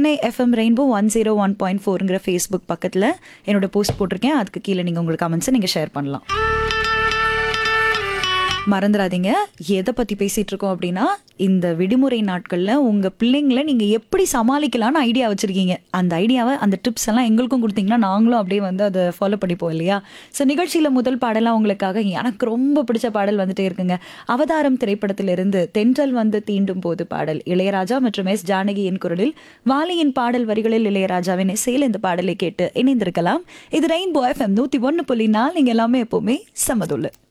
Chennai FM rainbow 101.4ங்கிற Facebook பக்கத்தில் என்னோட post போட்டிருக்கேன். அதுக்கு கீழே நீங்கள் உங்கள் கமெண்ட்ஸை நீங்கள் ஷேர் பண்ணலாம். மறந்துடாதீங்க, எதை பற்றி பேசிகிட்டு இருக்கோம் அப்படின்னா, இந்த விடுமுறை நாட்களில் உங்கள் பிள்ளைங்களை நீங்கள் எப்படி சமாளிக்கலான்னு ஐடியா வச்சுருக்கீங்க. அந்த ஐடியாவை, அந்த டிப்ஸ் எல்லாம் எங்களுக்கும் கொடுத்தீங்கன்னா நாங்களும் அப்படியே வந்து அதை ஃபாலோ பண்ணிப்போம் இல்லையா? ஸோ நிகழ்ச்சியில் முதல் பாடலாம் உங்களுக்காக எனக்கு ரொம்ப பிடிச்ச பாடல் வந்துட்டே இருக்குங்க. அவதாரம் திரைப்படத்திலிருந்து தென்றல் வந்து தீண்டும் போது பாடல். இளையராஜா மற்றும் எஸ் ஜானகியின் குரலில், வாலியின் பாடல் வரிகளில் இளையராஜாவின் இசையில் இந்த பாடலை கேட்டு இணைந்திருக்கலாம். இது ரெயின்போ எஃப்எம் 101.4. நீங்கள் எல்லாமே எப்போவுமே சமதுள்ள.